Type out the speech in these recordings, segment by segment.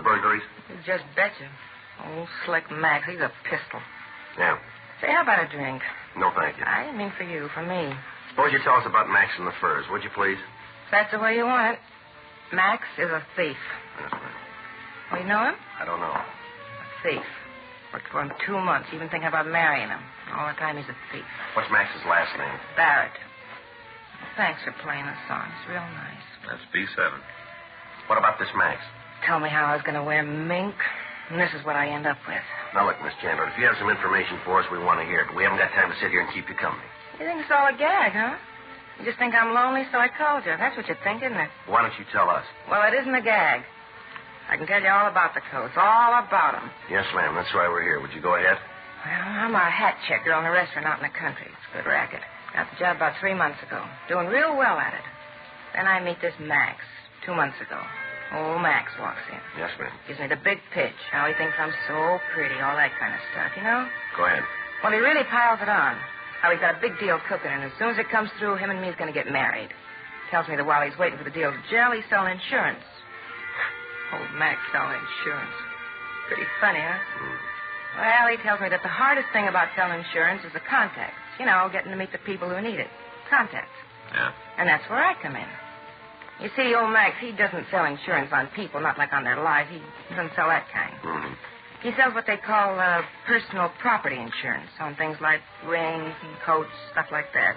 burglaries? You just betcha. Old Slick Max, he's a pistol. Yeah. Say, how about a drink? No, thank you. I didn't mean for you, for me. Suppose you tell us about Max and the furs, would you, please? If that's the way you want it. Max is a thief. Yes, ma'am. Well, you know him? I don't know. A thief. Worked for him 2 months, even thinking about marrying him. All the time he's a thief. What's Max's last name? Barrett. Thanks for playing the song. It's real nice. That's B7. What about this Max? Told me how I was going to wear mink, and this is what I end up with. Now, look, Miss Chandler, if you have some information for us, we want to hear it. But we haven't got time to sit here and keep you company. You think it's all a gag, huh? You just think I'm lonely, so I called you. That's what you think, isn't it? Why don't you tell us? Well, it isn't a gag. I can tell you all about the coats, all about them. Yes, ma'am. That's why we're here. Would you go ahead? Well, I'm a hat checker on a restaurant out in the country. It's a good racket. Got the job about 3 months ago. Doing real well at it. Then I meet this Max 2 months ago. Old Max walks in. Yes, ma'am. Gives me the big pitch. How he thinks I'm so pretty, all that kind of stuff, you know? Go ahead. Well, he really piles it on. How he's got a big deal cooking, and as soon as it comes through, him and me's going to get married. Tells me that while he's waiting for the deal to gel, he's selling insurance. Old Max selling insurance. Pretty funny, huh? Well, he tells me that the hardest thing about selling insurance is the contacts. You know, getting to meet the people who need it. Contacts. Yeah. And that's where I come in. You see, old Max, he doesn't sell insurance on people, not like on their lives. He doesn't sell that kind. Mm-hmm. He sells what they call personal property insurance on things like rings and coats, stuff like that.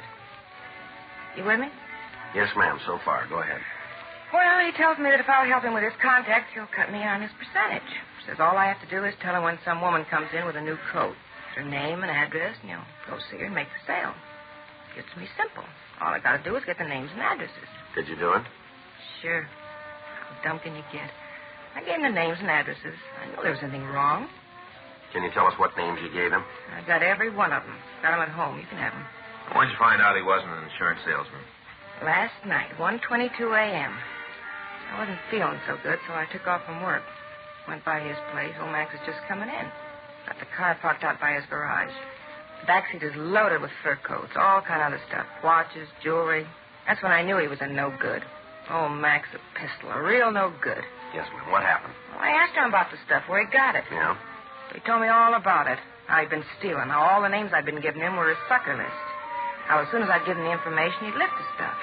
You with me? Yes, ma'am, so far. Go ahead. Well, he tells me that if I'll help him with his contacts, he'll cut me on his percentage. Says all I have to do is tell him when some woman comes in with a new coat. Her name and address, and he'll go see her and make the sale. It's me simple. All I got to do is get the names and addresses. Did you do it? Sure. How dumb can you get? I gave him the names and addresses. I knew there was anything wrong. Can you tell us what names you gave him? I got every one of them. Got them at home. You can have them. When'd you find out he wasn't an insurance salesman? Last night, 1:22 a.m. I wasn't feeling so good, so I took off from work. Went by his place. Old Max was just coming in. Got the car parked out by his garage. The backseat is loaded with fur coats, all kind of other stuff. Watches, jewelry. That's when I knew he was a no good. Oh, Max, a pistol. A real no good. Yes, ma'am. What happened? Well, I asked him about the stuff, where he got it. Yeah? He told me all about it. How he'd been stealing. How all the names I'd been giving him were his sucker list. How as soon as I'd given the information, he'd lift the stuff.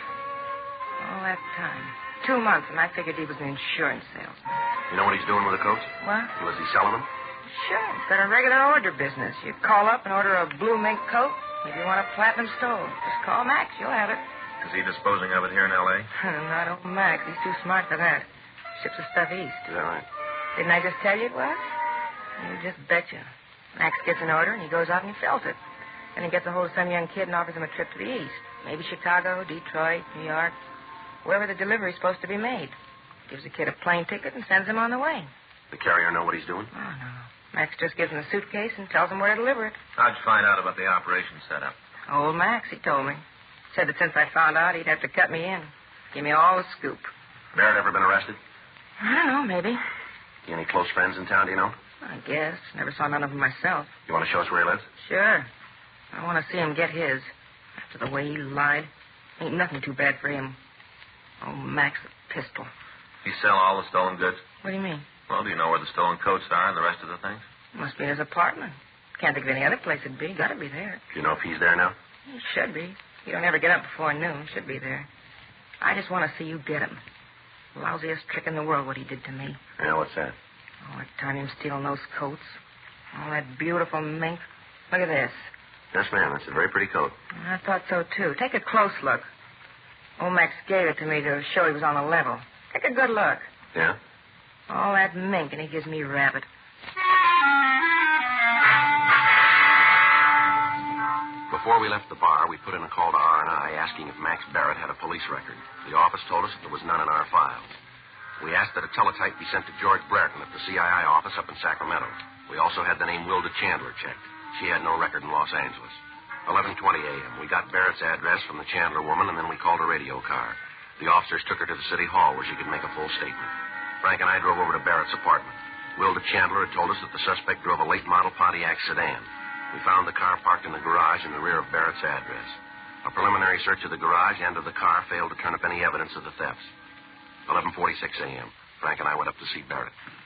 All that time. 2 months, and I figured he was an insurance salesman. You know what he's doing with the coats? What? Was he selling them? Sure. It's got a regular order business. You call up and order a blue mink coat. If you want a platinum stole, just call Max. You'll have it. Is he disposing of it here in L.A.? Not old Max. He's too smart for that. Ships the stuff east. Is that right? Didn't I just tell you it was? You just betcha. Max gets an order, and he goes out and he fills it. Then he gets a hold of some young kid and offers him a trip to the east. Maybe Chicago, Detroit, New York, wherever the delivery's supposed to be made. Gives the kid a plane ticket and sends him on the way. The carrier know what he's doing? Oh, no. Max just gives him a suitcase and tells him where to deliver it. How'd you find out about the operation setup? Old Max, he told me. Said that since I found out, he'd have to cut me in. Give me all the scoop. Barrett ever been arrested? I don't know, maybe. You any close friends in town, do you know? I guess. Never saw none of them myself. You want to show us where he lives? Sure. I want to see him get his. After the way he lied. Ain't nothing too bad for him. Oh, Max, the pistol. He sell all the stolen goods? What do you mean? Well, do you know where the stolen coats are and the rest of the things? Must be in his apartment. Can't think of any other place it'd be. Gotta be there. Do you know if he's there now? He should be. He don't ever get up before noon. Should be there. I just want to see you get him. Lousiest trick in the world what he did to me. Yeah, what's that? Oh, that time him stealing those coats. All that beautiful mink. Look at this. Yes, ma'am. That's a very pretty coat. I thought so, too. Take a close look. Old Max gave it to me to show he was on a level. Take a good look. Yeah? All that mink, and he gives me rabbit. Before we left the bar, we put in a call to R&I asking if Max Barrett had a police record. The office told us that there was none in our files. We asked that a teletype be sent to George Brereton at the CII office up in Sacramento. We also had the name Wilda Chandler checked. She had no record in Los Angeles. 11:20 a.m. We got Barrett's address from the Chandler woman, and then we called a radio car. The officers took her to the city hall where she could make a full statement. Frank and I drove over to Barrett's apartment. Wilda Chandler had told us that the suspect drove a late-model Pontiac sedan. We found the car parked in the garage in the rear of Barrett's address. A preliminary search of the garage and of the car failed to turn up any evidence of the thefts. 11:46 a.m. Frank and I went up to see Barrett.